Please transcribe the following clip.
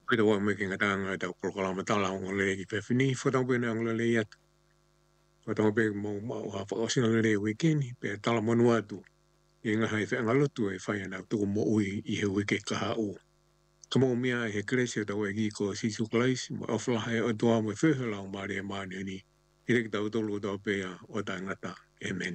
Pwede wa me kinga tanga ta programa ta la ngole ki pe fini fo tang pe na ngole ya fo tang pe mo wa fa o sina le weekend pe ta la monu atu e nga hai fe ngalo tu e fa na tu mo ui I he weke ka ha u kamo mia he kresio ta we ki ko si su klais mo ofla he o to mo fe la ma le ma ni ni ile ki ta to lo ta pe ya o ta ngata amen